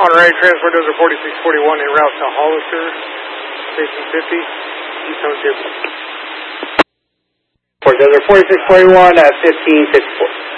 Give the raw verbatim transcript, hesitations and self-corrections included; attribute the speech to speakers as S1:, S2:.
S1: Monterey, transport dozer forty-six forty-one en route to Hollister, station fifty, Keystone two.
S2: For dozer forty-six forty-one at fifteen fifty-four.